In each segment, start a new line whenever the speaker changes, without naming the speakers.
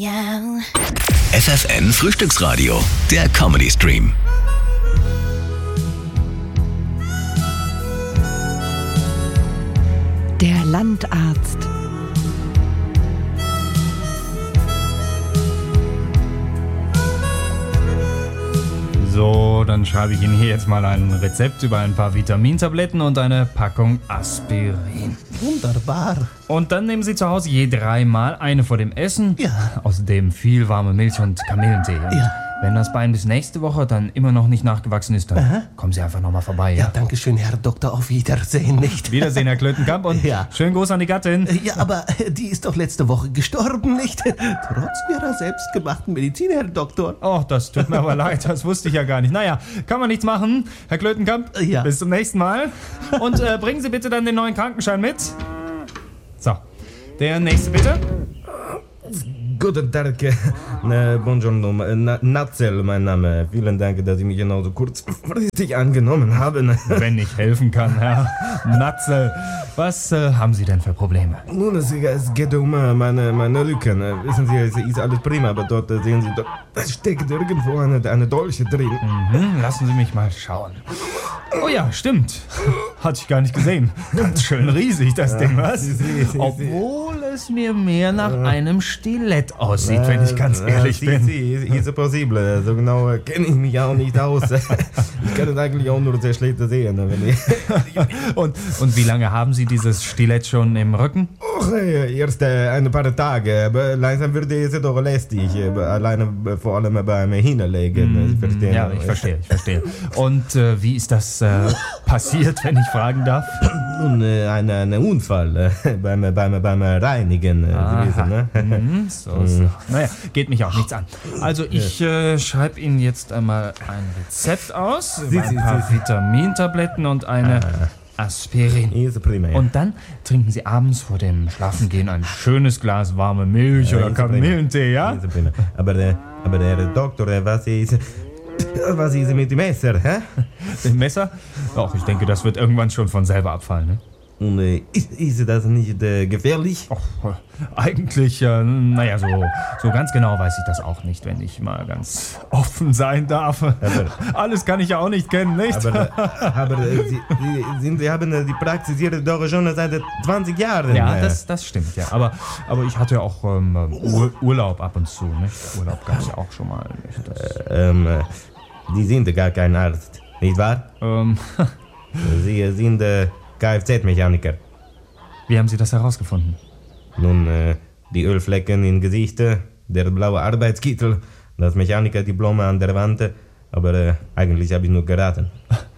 Ja.
FFN Frühstücksradio, der Comedy Stream.
Der Landarzt.
So, dann schreibe ich Ihnen hier jetzt mal ein Rezept über ein paar Vitamintabletten und eine Packung Aspirin.
Wunderbar.
Und dann nehmen Sie zu Hause je 3 Mal eine vor dem Essen.
Ja.
Außerdem viel warme Milch und Kamillentee. Und
Ja.
wenn das Bein bis nächste Woche dann immer noch nicht nachgewachsen ist, dann kommen Sie einfach nochmal vorbei.
Ja, danke schön, Herr Doktor. Auf Wiedersehen, nicht?
Wiedersehen, Herr Klötenkamp, und
Ja.
schönen Gruß an die Gattin.
Ja, aber die ist doch letzte Woche gestorben, nicht? Trotz ihrer selbstgemachten Medizin, Herr Doktor.
Oh, das tut mir aber leid, das wusste ich ja gar nicht. Naja, kann man nichts machen. Herr Klötenkamp,
Ja.
bis zum nächsten Mal. Und bringen Sie bitte dann den neuen Krankenschein mit. So, der nächste bitte.
Guten Tag, buongiorno, Natzel, mein Name. Vielen Dank, dass Sie mich genauso kurzfristig angenommen haben.
Wenn ich helfen kann, Herr Natzel. Was haben Sie denn für Probleme?
Nun, es geht um meine Rücken. Wissen Sie, es ist alles prima, aber dort sehen Sie, da steckt irgendwo eine Dolche drin.
Lassen Sie mich mal schauen. Oh ja, stimmt. Hatte ich gar nicht gesehen. Ganz schön riesig, das Ding, was? Obwohl es mir mehr nach einem Stilett aussieht, wenn ich ganz ehrlich bin.
Ist possible. So genau kenne ich mich auch nicht aus. Ich kann es eigentlich auch nur sehr schlecht sehen. Wenn ich
Und wie lange haben Sie dieses Stilett schon im Rücken?
erst ein paar Tage, aber langsam würde es doch lästig. Alleine vor allem beim Hinlegen. Verstehen?
Ja, ich verstehe. Und wie ist das passiert, wenn ich fragen darf?
Nun, ein Unfall beim Reinigen. Sie wissen, ne?
So. Naja, geht mich auch nichts an. Also ich schreibe Ihnen jetzt einmal ein Rezept aus, über ein paar Vitamintabletten und eine Aspirin.
Ist prima. Ja.
Und dann trinken Sie abends vor dem Schlafengehen ein schönes Glas warme Milch oder
ist prima.
Kamillentee, ja?
Ist prima. Aber Herr Doktor, was ist mit dem Messer? Hä?
Dem Messer? Ach, ich denke, das wird irgendwann schon von selber abfallen, ne?
Und ist das nicht gefährlich?
Ach, eigentlich, naja, so ganz genau weiß ich das auch nicht, wenn ich mal ganz offen sein darf. Alles kann ich ja auch nicht kennen, nicht?
Aber Sie haben die Praxis hier doch schon seit 20 Jahren.
Ja, das stimmt, ja. Aber ich hatte ja auch Urlaub ab und zu, nicht? Urlaub gab es ja auch schon mal, nicht?
Sie sind gar kein Arzt, nicht wahr? Sie sind Kfz-Mechaniker.
Wie haben Sie das herausgefunden?
Nun, die Ölflecken im Gesicht, der blaue Arbeitskittel, das Mechanikerdiplom an der Wand, aber eigentlich habe ich nur geraten.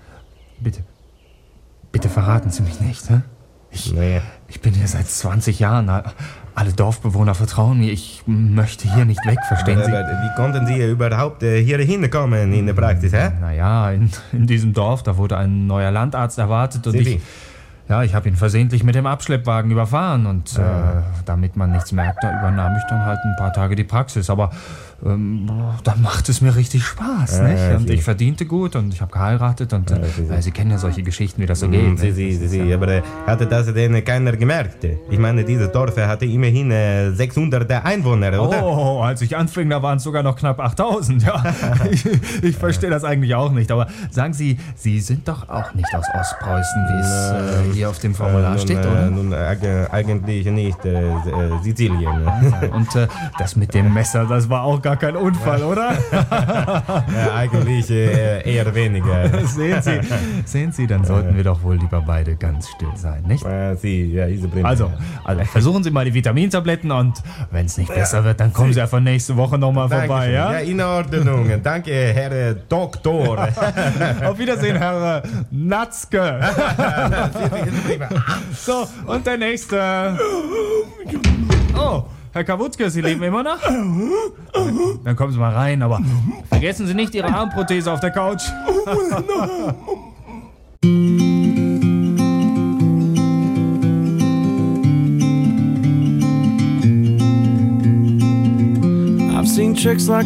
Bitte verraten Sie mich nicht, hä?
Naja.
Ich bin hier seit 20 Jahren. Alle Dorfbewohner vertrauen mir. Ich möchte hier nicht weg, verstehen Sie?
Aber wie konnten Sie überhaupt hier hinkommen in der Praxis, hä?
Naja, in diesem Dorf, da wurde ein neuer Landarzt erwartet und ich habe ihn versehentlich mit dem Abschleppwagen überfahren und damit man nichts merkt, da übernahm ich dann halt ein paar Tage die Praxis. Aber dann macht es mir richtig Spaß, nicht? Und ich verdiente gut und ich habe geheiratet und Sie kennen ja solche Geschichten, wie das so geht.
Sie, aber hatte das denn keiner gemerkt? Ich meine, dieses Dorf hatte immerhin 600 Einwohner, oder?
Oh, als ich anfing, da waren es sogar noch knapp 8000, ja. Ich verstehe das eigentlich auch nicht, aber sagen Sie, Sie sind doch auch nicht aus Ostpreußen, wie es hier auf dem Formular steht, oder?
Nun, eigentlich nicht, Sizilien.
Und das mit dem Messer, das war auch gar kein Unfall, oder?
Ja, eigentlich eher weniger.
Sehen Sie, dann sollten wir doch wohl lieber beide ganz still sein, nicht?
Ist prima.
Also, versuchen Sie mal die Vitamintabletten und wenn es nicht besser wird, dann kommen Sie einfach nächste Woche nochmal vorbei, ja?
Ja, in Ordnung. Danke, Herr Doktor.
Auf Wiedersehen, Herr Natzke. So, und der nächste. Oh, Herr Kawutzke, Sie leben immer noch? Dann kommen Sie mal rein, aber vergessen Sie nicht Ihre Armprothese auf der Couch.
I've seen chicks like